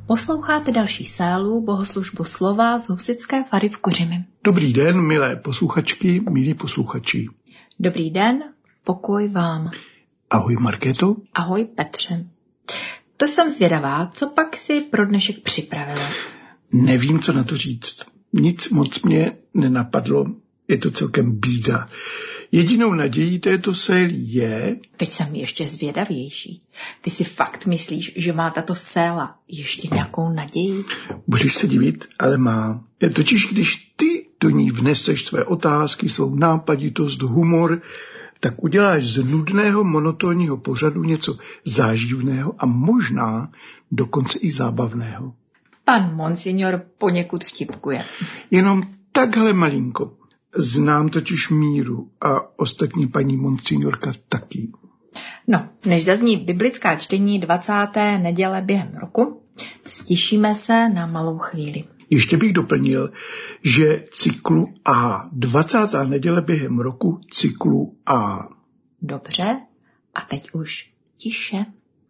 Posloucháte další sálu bohoslužbu slova z husitské fary v Kořimi. Dobrý den, milé posluchačky, milí posluchači. Dobrý den, pokoj vám. Ahoj Markéto. Ahoj Petře. To jsem zvědavá, co pak si pro dnešek připravila? Nevím, co na to říct. Nic moc mě nenapadlo, je to celkem bída. Jedinou nadějí této série je... Teď jsem ještě zvědavější. Ty si fakt myslíš, že má tato séla ještě nějakou naději? Budeš se divit, ale má. Totiž když ty do ní vneseš své otázky, svou nápaditost, humor, tak uděláš z nudného, monotónního pořadu něco záživného a možná dokonce i zábavného. Pan monsignor poněkud vtipkuje. Jenom takhle malinko. Znám totiž Míru a ostatní paní monsignorka taky. No, než zazní biblická čtení 20. neděle během roku, stišíme se na malou chvíli. Ještě bych doplnil, že cyklu A, 20. neděle během roku, cyklu A. Dobře, a teď už tiše.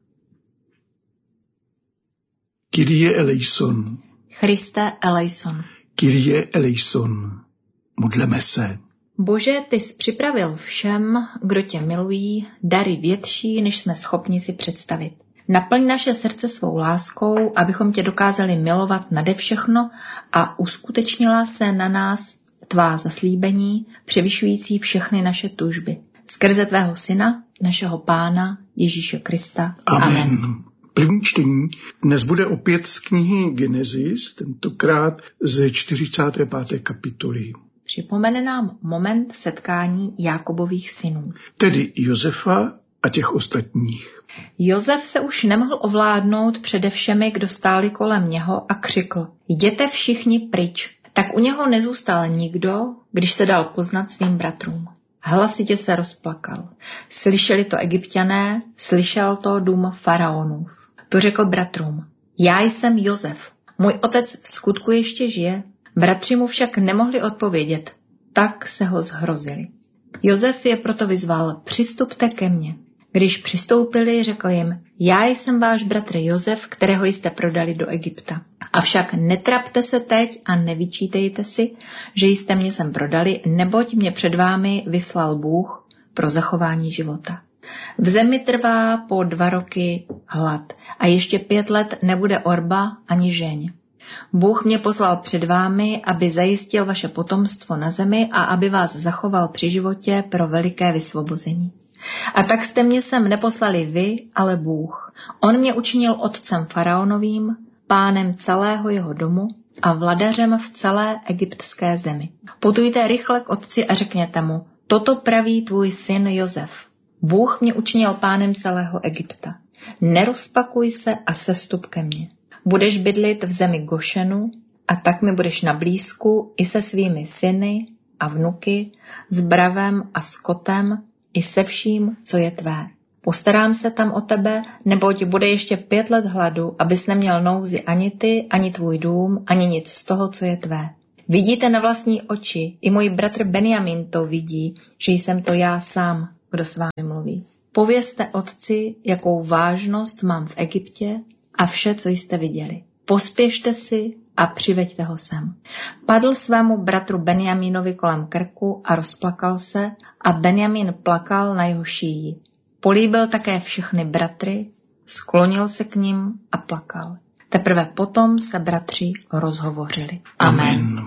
Kyrie eleison. Christe eleison. Kyrie eleison. Modleme se. Bože, ty jsi připravil všem, kdo tě milují, dary větší, než jsme schopni si představit. Naplň naše srdce svou láskou, abychom tě dokázali milovat nade všechno a uskutečnila se na nás tvá zaslíbení, převyšující všechny naše tužby. Skrze tvého syna, našeho Pána Ježíše Krista. Amen. První čtení dnes bude opět z knihy Genesis, tentokrát ze 45. kapitoly. Připomene nám moment setkání Jákobových synů. Tedy Josefa a těch ostatních. Josef se už nemohl ovládnout přede všemi, kdo stáli kolem něho, a křikl: Jděte všichni pryč. Tak u něho nezůstal nikdo, když se dal poznat svým bratrům. Hlasitě se rozplakal. Slyšeli to Egypťané, slyšel to dům faraonův. To řekl bratrům: Já jsem Josef, můj otec v skutku ještě žije. Bratři mu však nemohli odpovědět, tak se ho zhrozili. Josef je proto vyzval: Přistupte ke mně. Když přistoupili, řekl jim: Já jsem váš bratr Josef, kterého jste prodali do Egypta. Avšak netrapte se teď a nevyčítejte si, že jste mě sem prodali, neboť mě před vámi vyslal Bůh pro zachování života. V zemi trvá po 2 roky hlad a ještě 5 let nebude orba ani žeň. Bůh mě poslal před vámi, aby zajistil vaše potomstvo na zemi a aby vás zachoval při životě pro veliké vysvobození. A tak jste mě sem neposlali vy, ale Bůh. On mě učinil otcem faraonovým, pánem celého jeho domu a vladařem v celé egyptské zemi. Putujte rychle k otci a řekněte mu: Toto praví tvůj syn Josef. Bůh mě učinil pánem celého Egypta. Nerozpakuj se a sestup ke mně. Budeš bydlit v zemi Gošenu a tak mi budeš na blízku i se svými syny a vnuky, s bravem a skotem i se vším, co je tvé. Postarám se tam o tebe, neboť bude ještě 5 let hladu, abys neměl nouzi ani ty, ani tvůj dům, ani nic z toho, co je tvé. Vidíte na vlastní oči, i můj bratr Benjamin to vidí, že jsem to já sám, kdo s vámi mluví. Povězte otci, jakou vážnost mám v Egyptě a vše, co jste viděli. Pospěšte si a přiveďte ho sem. Padl svému bratru Benjamínovi kolem krku a rozplakal se a Benjamín plakal na jeho šíji. Políbil také všechny bratry, sklonil se k nim a plakal. Teprve potom se bratři rozhovořili. Amen.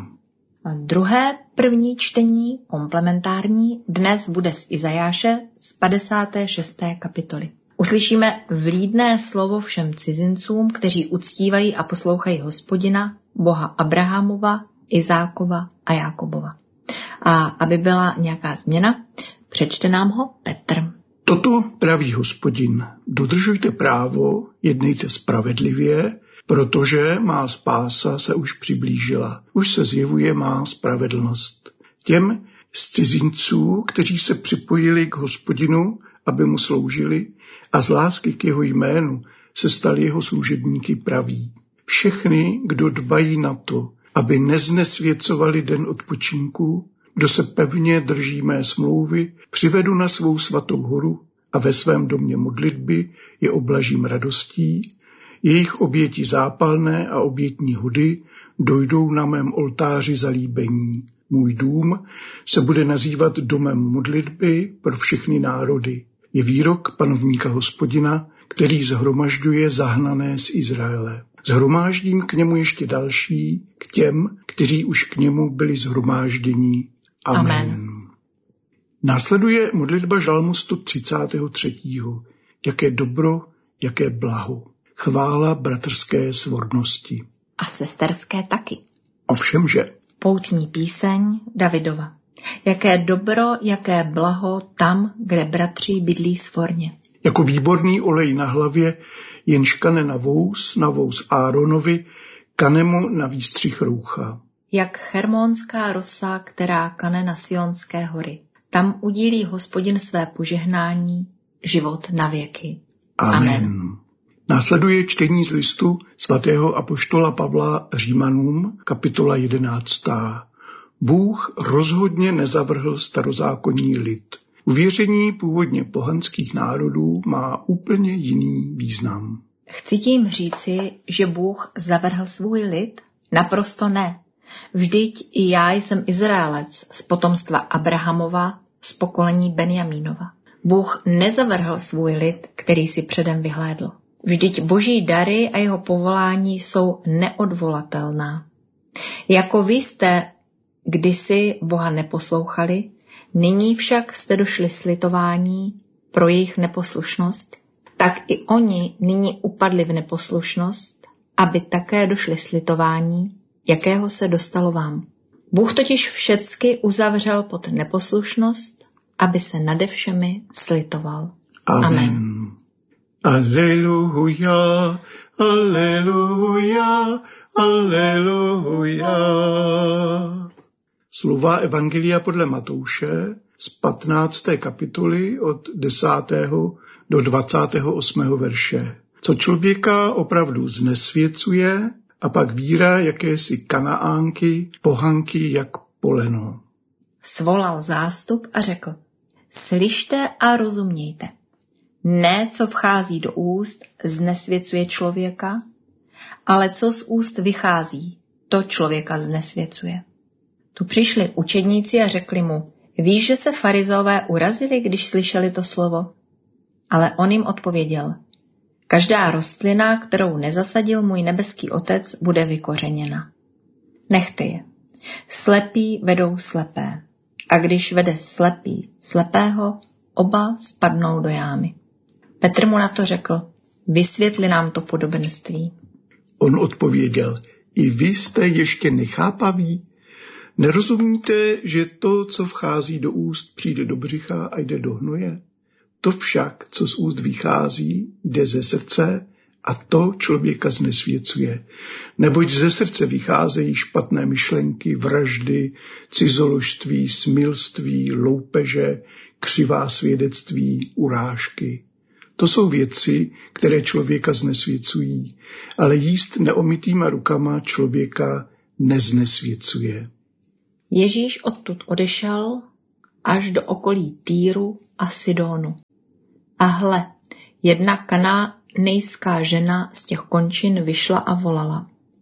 Druhé první čtení, komplementární, dnes bude z Izajáše z 56. kapitoly. Uslyšíme vlídné slovo všem cizincům, kteří uctívají a poslouchají Hospodina, Boha Abrahamova, Izákova a Jákobova. A aby byla nějaká změna, přečte nám ho Petr. Toto praví Hospodin: Dodržujte právo, jednejte spravedlivě, protože má spása se už přiblížila. Už se zjevuje má spravedlnost. Těm z cizinců, kteří se připojili k Hospodinu, aby mu sloužili, a z lásky k jeho jménu se stali jeho služebníky praví: Všechny, kdo dbají na to, aby neznesvěcovali den odpočinku, kdo se pevně drží mé smlouvy, přivedu na svou svatou horu a ve svém domě modlitby je oblažím radostí, Jejich oběti zápalné a obětní hody dojdou na mém oltáři zalíbení. Můj dům se bude nazývat domem modlitby pro všechny národy. Je výrok panovníka Hospodina, který zhromažďuje zahnané z Izraele. Zhromáždím k němu ještě další, k těm, kteří už k němu byli zhromáždění. Amen. Následuje modlitba žalmu 133. Jaké dobro, jaké blaho. Chvála bratrské svornosti. A sesterské taky. Ovšemže. Poutní píseň Davidova. Jaké dobro, jaké blaho tam, kde bratři bydlí svorně. Jako výborný olej na hlavě, jenž kane na vous Áronovi, kane mu na výstřih roucha. Jak hermonská rosa, která kane na Sionské hory. Tam udílí Hospodin své požehnání, život na věky. Amen. Následuje čtení z listu svatého apoštola Pavla Římanům, kapitola 11. Bůh rozhodně nezavrhl starozákonní lid. Uvěření původně pohanských národů má úplně jiný význam. Chci tím říci, že Bůh zavrhl svůj lid? Naprosto ne. Vždyť i já jsem Izraelec z potomstva Abrahamova, z pokolení Benjamínova. Bůh nezavrhl svůj lid, který si předem vyhlédl. Vždyť boží dary a jeho povolání jsou neodvolatelná. Jako vy jste kdysi Boha neposlouchali, nyní však jste došli slitování pro jejich neposlušnost, tak i oni nyní upadli v neposlušnost, aby také došli slitování, jakého se dostalo vám. Bůh totiž všecky uzavřel pod neposlušnost, aby se nade všemi slitoval. Amen. Aleluja, aleluja, aleluja. Slova Evangelia podle Matouše z 15. kapitoly od 10. do 28. verše. Co člověka opravdu znesvěcuje, a pak víra jakési Kanaánky, pohanky jak poleno. Svolal zástup a řekl, slyšte a rozumějte. Ne, co vchází do úst, znesvěcuje člověka, ale co z úst vychází, to člověka znesvěcuje. Tu přišli učedníci a řekli mu, víš, že se farizeové urazili, když slyšeli to slovo? Ale on jim odpověděl, každá rostlina, kterou nezasadil můj nebeský otec, bude vykořeněna. Nechte je. Slepí vedou slepé. A když vede slepý slepého, oba spadnou do jámy. Petr mu na to řekl, vysvětli nám to podobenství. On odpověděl, i vy jste ještě nechápaví? Nerozumíte, že to, co vchází do úst, přijde do břicha a jde do hnoje? To však, co z úst vychází, jde ze srdce a to člověka znesvěcuje. Neboť ze srdce vycházejí špatné myšlenky, vraždy, cizoložství, smilství, loupeže, křivá svědectví, urážky. To jsou věci, které člověka znesvěcují, ale jíst neomytýma rukama člověka neznesvěcuje. Ježíš odtud odešel až do okolí Týru a Sidónu. A hle, jedna kanánejská žena z těch končin vyšla a volala.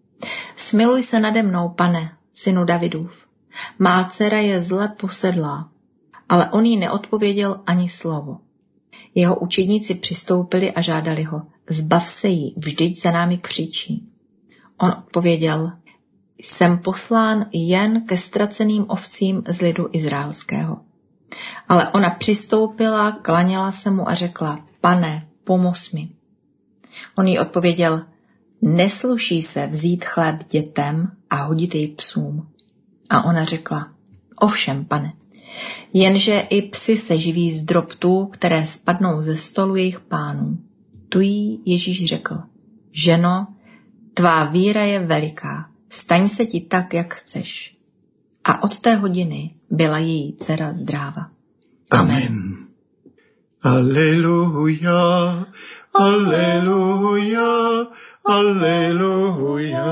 Smiluj se nade mnou, pane, synu Davidův. Má dcera je zle posedlá. Ale on jí neodpověděl ani slovo. Jeho učedníci přistoupili a žádali ho, zbav se jí, vždyť za námi křičí. On odpověděl, jsem poslán jen ke ztraceným ovcím z lidu izraelského. Ale ona přistoupila, klaněla se mu a řekla, pane, pomoz mi. On jí odpověděl, nesluší se vzít chléb dětem a hodit jej psům. A ona řekla, ovšem, pane, jenže i psi se živí z drobtů, které spadnou ze stolu jejich pánů. Tu jí Ježíš řekl, ženo, tvá víra je veliká, staň se ti tak, jak chceš. A od té hodiny byla její dcera zdráva. Amen. Aleluja, aleluja, aleluja.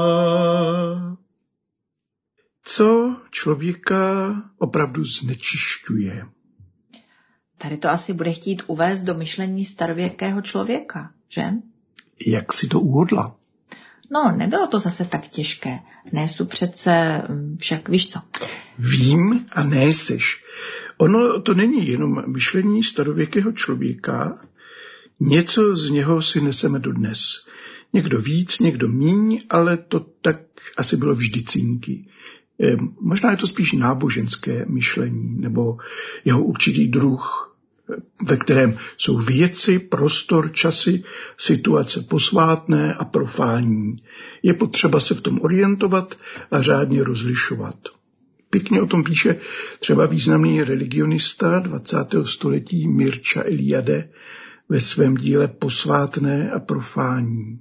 Co člověka opravdu znečišťuje? Tady to asi bude chtít uvést do myšlení starověkého člověka, že? Jak si to uhodla? No, nebylo to zase tak těžké. Nesu přece, však víš co. Vím a nejseš. Ono to není jenom myšlení starověkého člověka, něco z něho si neseme dodnes. Někdo víc, někdo míň, ale to tak asi bylo vždycínky. Možná je to spíš náboženské myšlení, nebo jeho určitý druh, ve kterém jsou věci, prostor, časy, situace posvátné a profánní. Je potřeba se v tom orientovat a řádně rozlišovat. Pěkně o tom píše třeba významný religionista 20. století Mircea Eliade ve svém díle Posvátné a profání.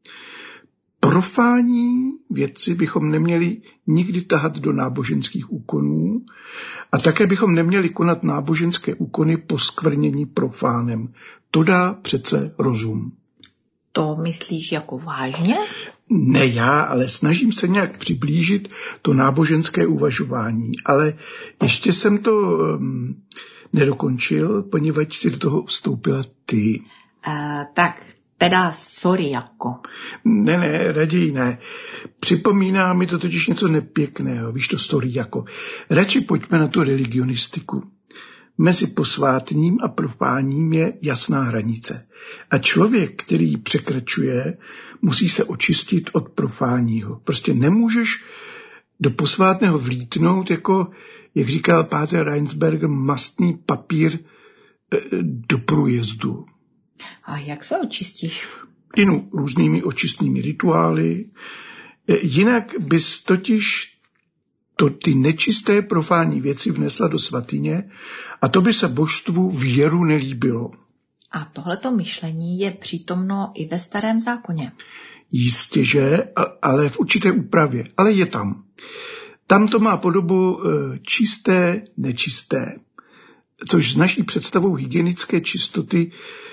Profání věci bychom neměli nikdy tahat do náboženských úkonů a také bychom neměli konat náboženské úkony poskvrnění profánem. To dá přece rozum. To myslíš jako vážně? Ne já, ale snažím se nějak přiblížit to náboženské uvažování. Ale ještě jsem to nedokončil, poněvadž si do toho vstoupila ty. Tak teda sorry jako. Ne, raději ne. Připomíná mi to totiž něco nepěkného, víš to sorry jako. Radši pojďme na tu religionistiku. Mezi posvátným a profáním je jasná hranice. A člověk, který ji překračuje, musí se očistit od profáního. Prostě nemůžeš do posvátného vlítnout jako, jak říkal páter Reinsberger, mastný papír do průjezdu. A jak se očistíš? Inu různými očistnými rituály. Jinak bys totiž ty nečisté profánní věci vnesla do svatyně a to by se božstvu věru nelíbilo. A tohleto myšlení je přítomno i ve Starém zákoně. Jistěže, ale v určité úpravě. Ale je tam. Tam to má podobu čisté, nečisté. Což s naší představou hygienické čistoty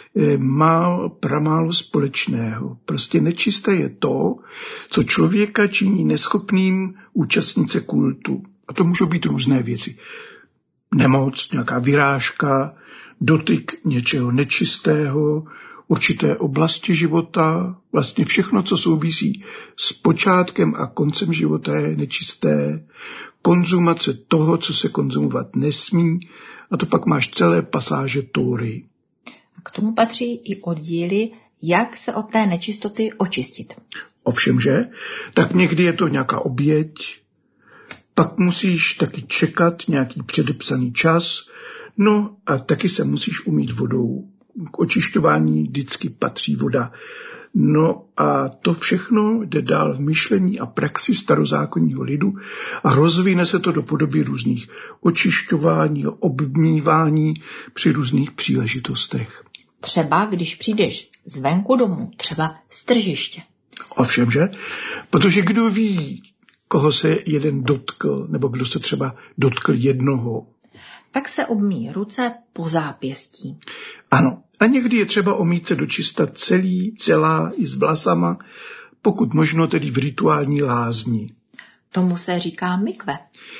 má pramálo společného. Prostě nečisté je to, co člověka činí neschopným účastnit se kultu. A to můžou být různé věci. Nemoc, nějaká vyrážka, dotyk něčeho nečistého, určité oblasti života, vlastně všechno, co souvisí s počátkem a koncem života je nečisté, konzumace toho, co se konzumovat nesmí, a to pak máš celé pasáže Tóry. K tomu patří i oddíly, jak se od té nečistoty očistit. Ovšemže, tak někdy je to nějaká oběť, pak musíš taky čekat nějaký předepsaný čas, no a taky se musíš umýt vodou. K očišťování vždycky patří voda. No a to všechno jde dál v myšlení a praxi starozákonního lidu a rozvine se to do podoby různých očišťování, obmývání při různých příležitostech. Třeba když přijdeš zvenku domů, třeba z tržiště. Ovšemže, protože kdo ví, koho se jeden dotkl, nebo kdo se třeba dotkl jednoho. Tak se obmýjí ruce po zápěstí. Ano, a někdy je třeba omýt se dočista celá i s vlasama, pokud možno tedy v rituální lázni. Tomu se říká mikve.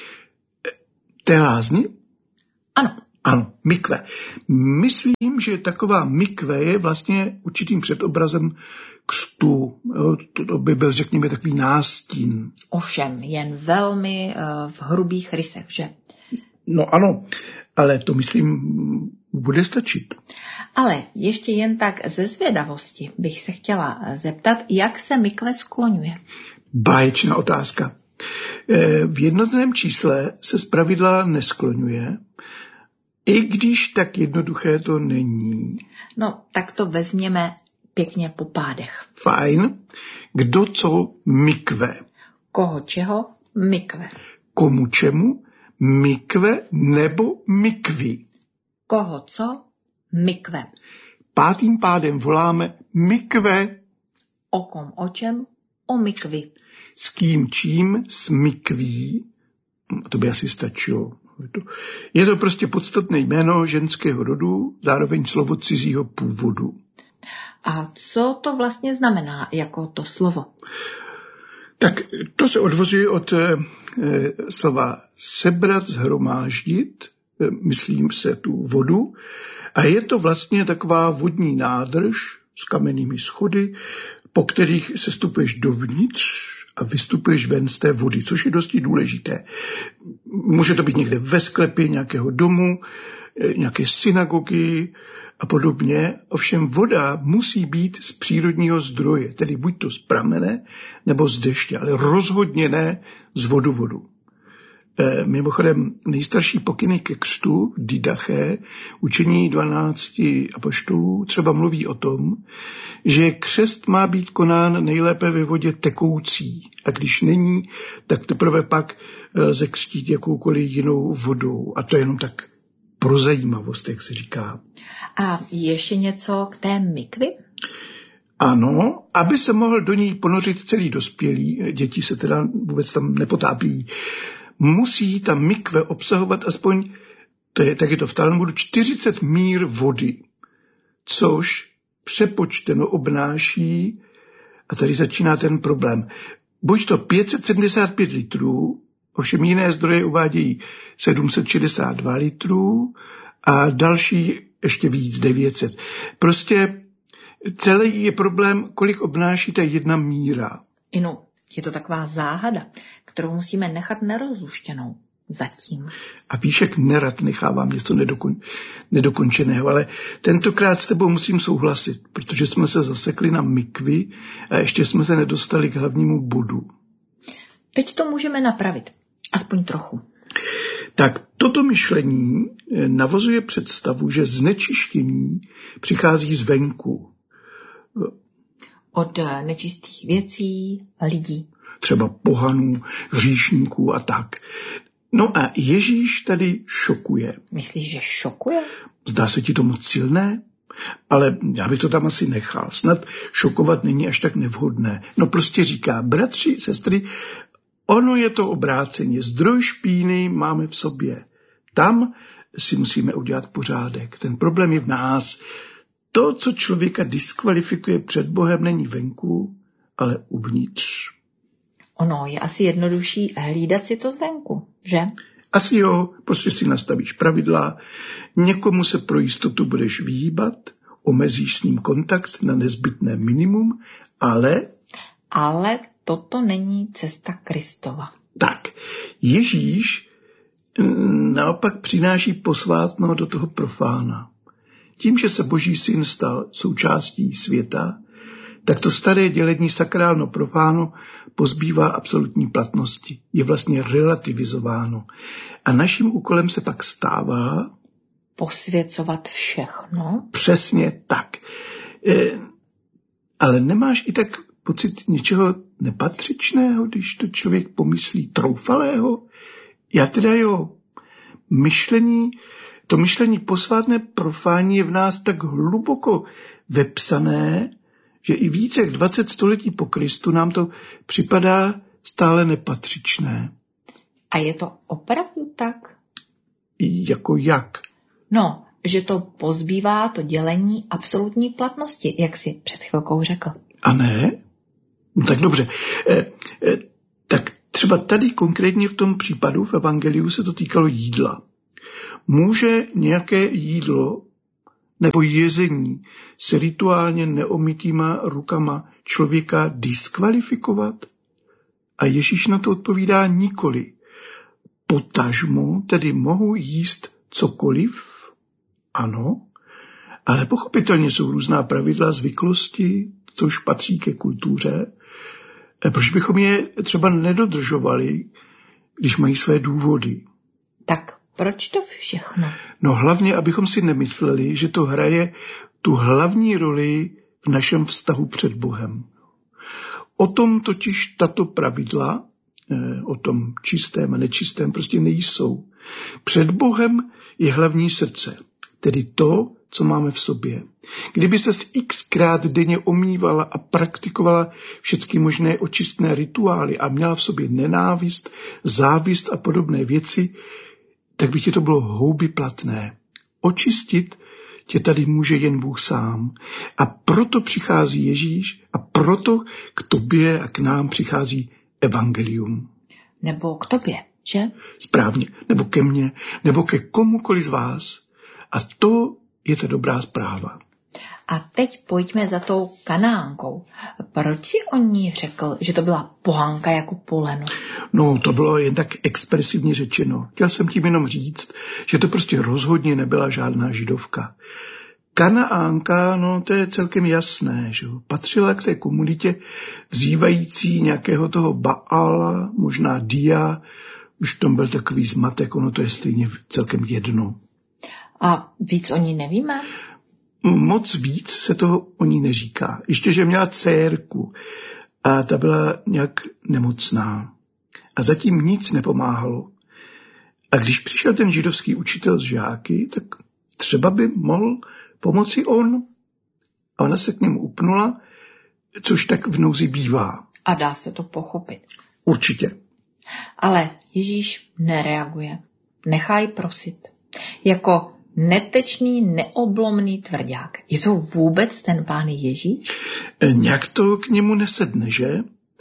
Té lázni? Ano. Ano, mikve. Myslím, že taková mikve je vlastně určitým předobrazem křtu. To by byl, řekněme, takový nástín. Ovšem, jen velmi v hrubých rysech, že? No ano, ale to myslím bude stačit. Ale ještě jen tak ze zvědavosti bych se chtěla zeptat, jak se mikve skloňuje. Báječná otázka. V jednotném čísle se zpravidla neskloňuje, i když tak jednoduché to není. No, tak to vezměme pěkně po pádech. Fajn. Kdo co mikve? Koho čeho mikve? Komu čemu? Mikve nebo mikvy? Koho co mikve? Pátým pádem voláme mikve. O kom o čem? O mikvi. S kým čím? S mikví. To by asi stačilo. Je to prostě podstatné jméno ženského rodu, zároveň slovo cizího původu. A co to vlastně znamená jako to slovo? Tak to se odvozuje od slova sebrat, shromáždit, myslím se tu vodu, a je to vlastně taková vodní nádrž, s kamennými schody, po kterých se stupuješ dovnitř a vystupuješ ven z té vody, což je dosti důležité. Může to být někde ve sklepě nějakého domu, nějaké synagogy a podobně. Ovšem voda musí být z přírodního zdroje, tedy buď to z pramene nebo z deště, ale rozhodně ne z vodovodu. Mimochodem nejstarší pokyny ke křtu, Didache, učení 12 apoštolů, třeba mluví o tom, že křest má být konán nejlépe ve vodě tekoucí a když není, tak teprve pak lze křtít jakoukoliv jinou vodou. A to je jenom tak pro zajímavost, jak se říká. A ještě něco k té mikvi? Ano, aby se mohl do ní ponořit celý dospělý, děti se teda vůbec tam nepotápí, musí ta mikve obsahovat aspoň, tak je to v Talmudu, 40 mír vody, což přepočteno obnáší, a tady začíná ten problém, buď to 575 litrů, ovšem jiné zdroje uvádějí 762 litrů a další ještě víc, 900. Prostě celý je problém, kolik obnáší ta jedna míra. No, je to taková záhada, kterou musíme nechat nerozluštěnou zatím. A Píšek nerad nechávám něco nedokončeného, ale tentokrát s tebou musím souhlasit, protože jsme se zasekli na mikvi a ještě jsme se nedostali k hlavnímu bodu. Teď to můžeme napravit, aspoň trochu. Tak toto myšlení navozuje představu, že znečištění přichází zvenku. Od nečistých věcí, lidí. Třeba pohanů, hříšníků a tak. No a Ježíš tady šokuje. Myslíš, že šokuje? Zdá se ti to moc silné? Ale já bych to tam asi nechal. Snad šokovat není až tak nevhodné. No prostě říká, bratři, sestry, ono je to obráceně. Zdroj špíny máme v sobě. Tam si musíme udělat pořádek. Ten problém je v nás. To, co člověka diskvalifikuje před Bohem, není venku, ale uvnitř. Ono je asi jednodušší hlídat si to zvenku, že? Asi jo, prostě si nastavíš pravidla, někomu se pro jistotu budeš vyhýbat, omezíš s ním kontakt na nezbytné minimum, ale... Ale toto není cesta Kristova. Tak, Ježíš naopak přináší posvátno do toho profána. Tím, že se Boží syn stal součástí světa, tak to staré dělení sakrálno profáno pozbývá absolutní platnosti. Je vlastně relativizováno. A naším úkolem se pak stává... Posvěcovat všechno? Přesně tak. Ale nemáš i tak pocit něčeho nepatřičného, když to člověk pomyslí troufalého? Já teda jo. To myšlení posvátné profání je v nás tak hluboko vepsané, že i více jak 20 století po Kristu nám to připadá stále nepatřičné. A je to opravdu tak? Jako jak? No, že to pozbývá to dělení absolutní platnosti, jak jsi před chvilkou řekl. A ne? No tak dobře. Tak třeba tady konkrétně v tom případu v Evangeliu se to týkalo jídla. Může nějaké jídlo nebo jezení se rituálně neomytýma rukama člověka diskvalifikovat? A Ježíš na to odpovídá nikoli. Potažmo tedy mohu jíst cokoliv? Ano, ale pochopitelně jsou různá pravidla, zvyklosti, což patří ke kultuře. Proč bychom je třeba nedodržovali, když mají své důvody? Tak proč to všechno? No hlavně, abychom si nemysleli, že to hraje tu hlavní roli v našem vztahu před Bohem. O tom totiž tato pravidla, o tom čistém a nečistém, prostě nejsou. Před Bohem je hlavní srdce, tedy to, co máme v sobě. Kdyby ses xkrát denně omývala a praktikovala všechny možné očistné rituály a měla v sobě nenávist, závist a podobné věci, tak by ti to bylo houbyplatné. Očistit tě tady může jen Bůh sám. A proto přichází Ježíš a proto k tobě a k nám přichází evangelium. Nebo k tobě, že? Správně. Nebo ke mně, nebo ke komukoli z vás. A to je ta dobrá zpráva. A teď pojďme za tou Kanánkou. Proč si o ní řekl, že to byla pohanka jako poleno? No, to bylo jen tak expresivně řečeno. Chtěl jsem tím jenom říct, že to prostě rozhodně nebyla žádná židovka. Kanaánka, no to je celkem jasné, že patřila k té komunitě vzývající nějakého toho Baala, možná Dia, už v tom byl takový zmatek, ono to je stejně celkem jedno. A víc o ní nevíme? Moc víc se toho o ní neříká. Ještě, že měla dcérku a ta byla nějak nemocná. A zatím nic nepomáhalo. A když přišel ten židovský učitel z žáky, tak třeba by mohl pomoci on. A ona se k němu upnula, což tak v nouzi bývá. A dá se to pochopit. Určitě. Ale Ježíš nereaguje. Nechá ji prosit. Jako netečný, neoblomný tvrdák. Je to vůbec ten Pán Ježíš? Nějak to k němu nesedne, že?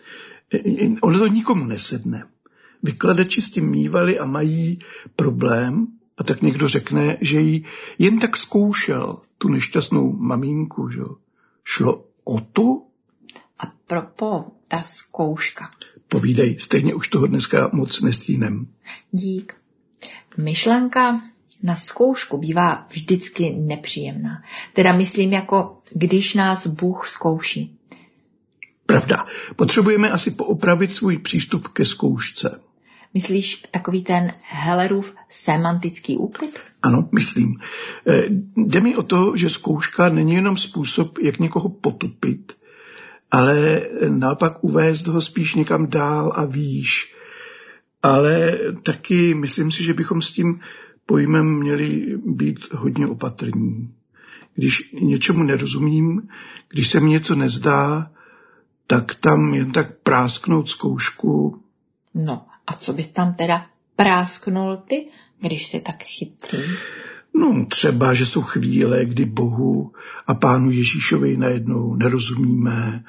Ono to nikomu nesedne. Vykladači s tím mívali a mají problém, a tak někdo řekne, že ji jen tak zkoušel, tu nešťastnou maminku, že? Šlo o to? A propo, ta zkouška. Povídej, stejně už toho dneska moc nestínem. Dík. Myšlenka na zkoušku bývá vždycky nepříjemná. Teda myslím jako, když nás Bůh zkouší. Pravda. Potřebujeme asi poopravit svůj přístup ke zkoušce. Myslíš takový ten Hellerův semantický úklid? Ano, myslím. Jde mi o to, že zkouška není jenom způsob, jak někoho potupit, ale naopak uvést ho spíš někam dál a výš. Ale taky myslím si, že bychom s tím pojmem měli být hodně opatrní. Když něčemu nerozumím, když se mi něco nezdá, tak tam jen tak prásknout zkoušku. No, a co bys tam teda prásknul ty, když jsi tak chytrý? No, třeba, že jsou chvíle, kdy Bohu a Pánu Ježíšovi najednou nerozumíme.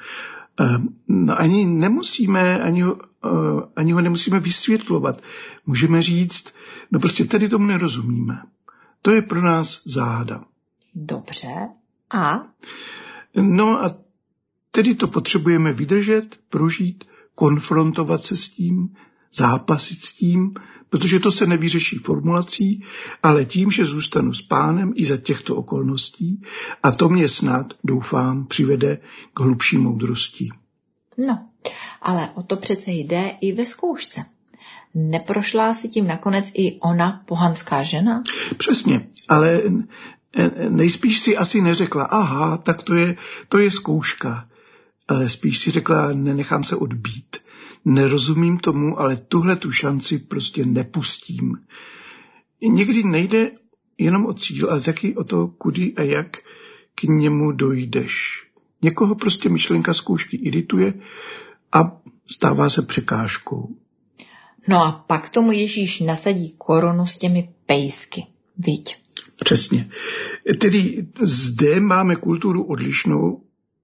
Ani nemusíme, ani ho nemusíme vysvětlovat. Můžeme říct, no prostě tady tomu nerozumíme. To je pro nás záhada. Dobře. A? No a tedy to potřebujeme vydržet, prožít, konfrontovat se s tím, zápasit s tím, protože to se nevyřeší formulací, ale tím, že zůstanu s Pánem i za těchto okolností a to mě snad, doufám, přivede k hlubší moudrosti. No, ale o to přece jde i ve zkoušce. Neprošla si tím nakonec i ona pohanská žena? Přesně, ale nejspíš si asi neřekla, aha, tak to je zkouška, ale spíš si řekla, nenechám se odbít. Nerozumím tomu, ale tuhle tu šanci prostě nepustím. Někdy nejde jenom o cíl, ale taky o to, kudy a jak k němu dojdeš. Někoho prostě myšlenka zkoušky irituje a stává se překážkou. No a pak tomu Ježíš nasadí korunu s těmi pejsky, viď? Přesně. Tedy zde máme kulturu odlišnou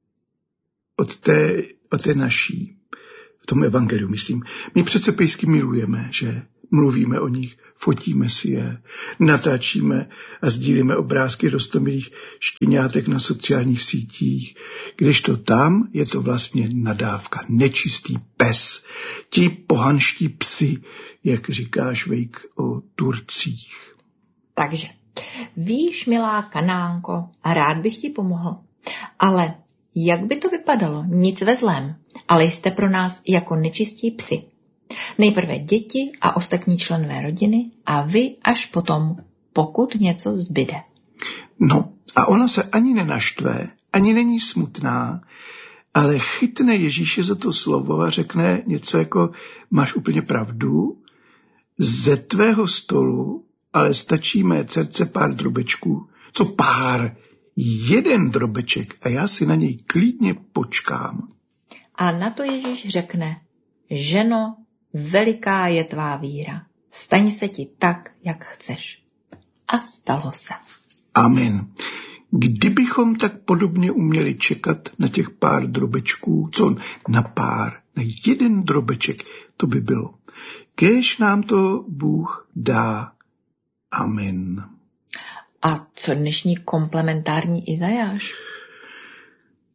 od té naší. V tom evangeliu, myslím. My přece pejsky milujeme, že? Mluvíme o nich, fotíme si je, natáčíme a sdílíme obrázky roztomilých štěňátek na sociálních sítích, kdežto tam je to vlastně nadávka, nečistý pes, ti pohanští psi, jak říkáš, Vejk, o Turcích. Takže, víš, milá Kanánko, a rád bych ti pomohl, ale jak by to vypadalo? Nic ve zlém, ale jste pro nás jako nečistí psi. Nejprve děti a ostatní členové rodiny a vy až potom, pokud něco zbyde. No a ona se ani nenaštve, ani není smutná, ale chytne Ježíše za to slovo a řekne něco jako, máš úplně pravdu, ze tvého stolu, ale stačí mé dcerce pár drobečků. Co pár? Jeden drobeček a já si na něj klidně počkám. A na to Ježíš řekne, ženo, veliká je tvá víra. Staň se ti tak, jak chceš. A stalo se. Amen. Kdybychom tak podobně uměli čekat na těch pár drobečků, co na pár, na jeden drobeček, to by bylo. Kéž nám to Bůh dá. Amen. A co dnešní komplementární Izajáš?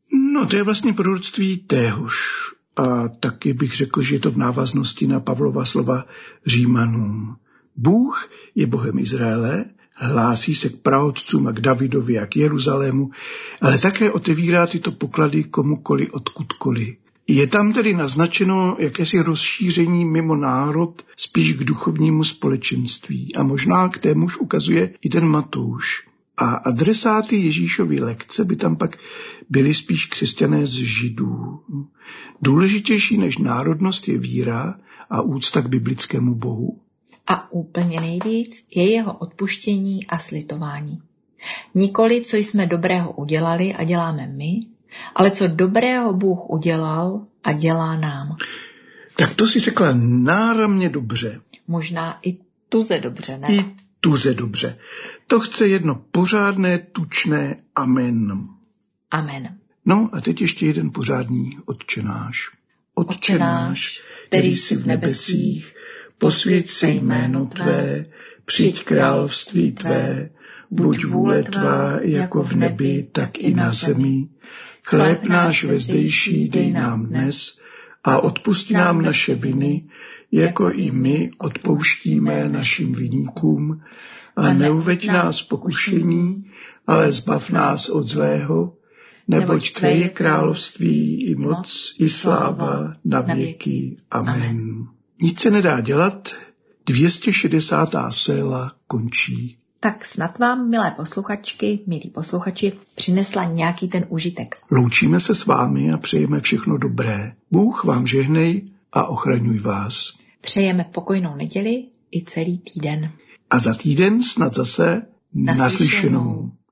No, to je vlastně proroctví téhož. A taky bych řekl, že je to v návaznosti na Pavlova slova Římanům. Bůh je Bohem Izraele, hlásí se k praotcům a k Davidovi a k Jeruzalému, ale také otevírá tyto poklady komukoli odkudkoli. Je tam tedy naznačeno jakési rozšíření mimo národ spíš k duchovnímu společenství a možná k témuž ukazuje i ten Matouš. A adresáty Ježíšovy lekce by tam pak byli spíš křesťané z Židů. Důležitější než národnost je víra a úcta k biblickému Bohu. A úplně nejvíc je jeho odpuštění a slitování. Nikoli, co jsme dobrého udělali a děláme my, ale co dobrého Bůh udělal a dělá nám. Tak to si řekla náramně dobře. Možná i tuze dobře, ne? I tuze dobře. To chce jedno pořádné, tučné amen. Amen. No a teď ještě jeden pořádný Otčenáš. Otčenáš, který jsi v nebesích, posvěť se jméno tvé, přijď království tvé, buď vůle tvá jako v nebi, tak i na zemi. Chléb náš vezdejší dej nám dnes a odpusti nám naše viny, jako i my odpouštíme našim viníkům. A neuveď nás pokušení, ale zbav nás od zlého, neboť tvé je království i moc, i sláva na věky. Amen. Nic se nedá dělat, 260. séla končí. Tak snad vám, milé posluchačky, milí posluchači, přinesla nějaký ten užitek. Loučíme se s vámi a přejeme všechno dobré. Bůh vám žehnej a ochraňuj vás. Přejeme pokojnou neděli i celý týden. A za týden snad zase naslyšenou.